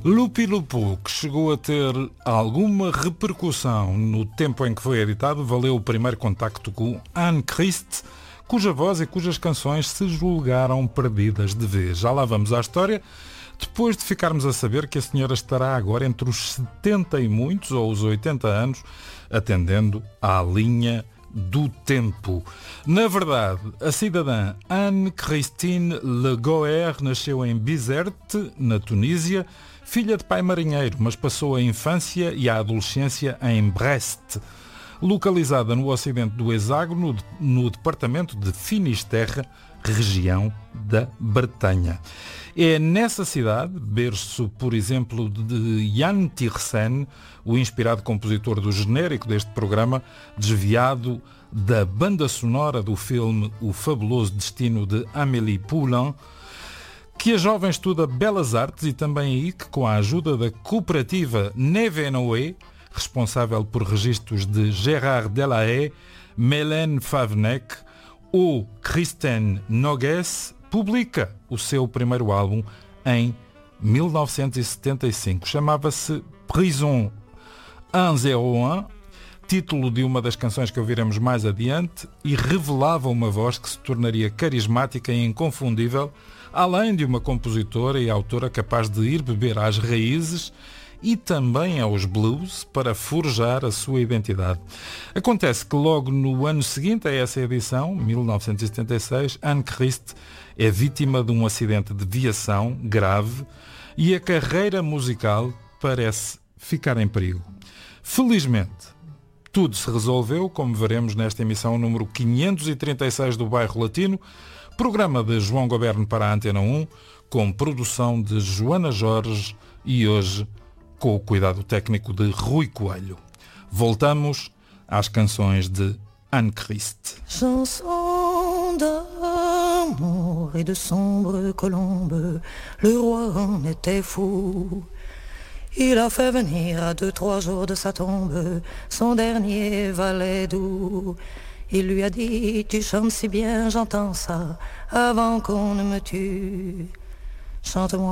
Lupi Lupu, que chegou a ter alguma repercussão no tempo em que foi editado, valeu o primeiro contacto com Anne Christ, cuja voz e cujas canções se julgaram perdidas de vez. Já lá vamos à história, depois de ficarmos a saber que a senhora estará agora entre os 70 e muitos, ou os 80 anos, atendendo à linha do tempo. Na verdade, a cidadã Anne-Christine Le Goer nasceu em Bizerte, na Tunísia, filha de pai marinheiro, mas passou a infância e a adolescência em Brest, localizada no ocidente do hexágono, no departamento de Finisterre, região da Bretanha. É nessa cidade, berço, por exemplo, de Jan Tiersen, o inspirado compositor do genérico deste programa, desviado da banda sonora do filme O Fabuloso Destino de Amélie Poulain, que a jovem estuda Belas Artes e também aí que, com a ajuda da cooperativa Neve Noé, responsável por registros de Gérard Delahaye, Mélène Favnek ou Kristen Nogues, publica o seu primeiro álbum em 1975. Chamava-se Prison 101, título de uma das canções que ouviremos mais adiante, e revelava uma voz que se tornaria carismática e inconfundível, além de uma compositora e autora capaz de ir beber às raízes e também aos blues para forjar a sua identidade. Acontece que logo no ano seguinte a essa edição, 1976, Anne Christ é vítima de um acidente de viação grave e a carreira musical parece ficar em perigo. Felizmente, tudo se resolveu, como veremos nesta emissão número 536 do Bairro Latino, programa de João Goberno para a Antena 1, com produção de Joana Jorge e hoje com o cuidado técnico de Rui Coelho. Voltamos às canções de Anne Christ. Chanson d'amour et de sombres colombes, le roi en était fou. Il a fait venir à 2-3 jours de sa tombe son dernier valet doux. Il lui a dit, tu chantes si bien, j'entends ça, avant qu'on ne me tue. Chante-moi